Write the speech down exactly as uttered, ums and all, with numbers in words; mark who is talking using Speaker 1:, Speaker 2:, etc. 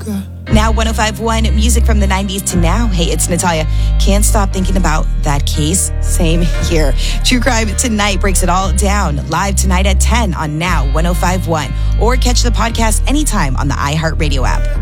Speaker 1: Now one oh five point one, music from the nineties to now. Hey, it's Natalia. Can't stop thinking about that case. Same here. True Crime Tonight breaks it all down. Live tonight at ten on Now one oh five point one. Or catch the podcast anytime on the iHeartRadio app.